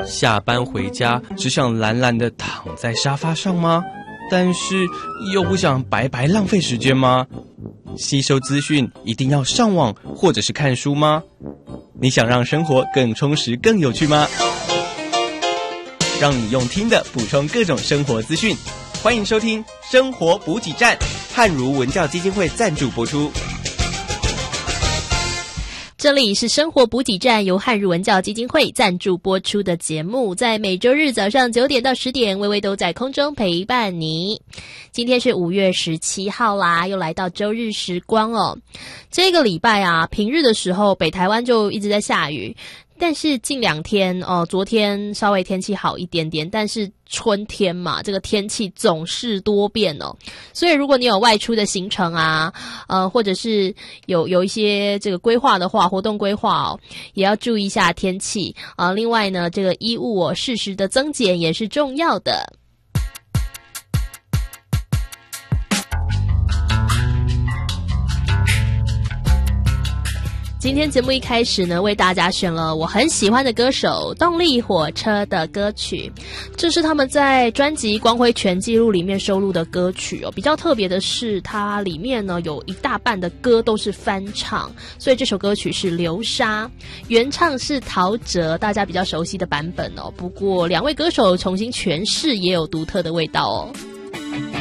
下班回家只想懒懒地躺在沙发上吗？但是又不想白白浪费时间吗？吸收资讯一定要上网或者是看书吗？你想让生活更充实更有趣吗？让你用听的补充各种生活资讯，欢迎收听生活补给站，汉儒文教基金会赞助播出。 这里是生活补给站，由汉儒文教基金会赞助播出的节目，在每周日早上9点到10点，微微都在空中陪伴你。今天是5月17号啦，又来到周日时光哦。这个礼拜啊，平日的时候北台湾就一直在下雨，但是近2天昨天稍微天气好一点点，但是春天嘛，这个天气总是多变哦，所以如果你有外出的行程啊，或者是有一些这个规划的话，活动规划哦，也要注意一下天气啊。另外呢，这个衣物适时的增减也是重要的。今天节目一开始呢，为大家选了我很喜欢的歌手动力火车的歌曲，这是他们在专辑《光辉全纪录》里面收录的歌曲哦。比较特别的是，它里面呢有一大半的歌都是翻唱，所以这首歌曲是《流沙》，原唱是陶喆，大家比较熟悉的版本哦。不过2位歌手重新诠释也有独特的味道哦。